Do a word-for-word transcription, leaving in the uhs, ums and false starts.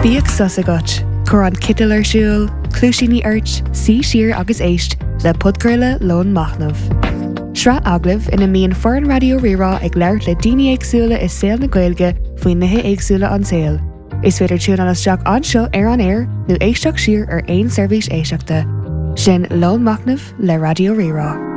Bíag sus agat, chur an citil ar siúl, clúisíní airt, sí siar agus éist le podcurla lón machnamh. Sra aglah ina míon foran radio rirá ag leir le daoine éagsúla is saoil na Gaeilge faoin nithe éagsúla an saoil. Is féidir tún an isteach anseo ar an air nó éisteach siar ar aon seirbhís éisteachta. Sin lón machnamh le radio rirá.